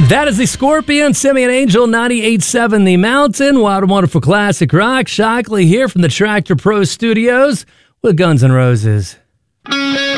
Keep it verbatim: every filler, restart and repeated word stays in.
That is the Scorpion, Simeon Angel, ninety-eight point seven The Mountain. Wild and Wonderful Classic Rock. Shockley here from the Tractor Pro Studios with Guns N' Roses.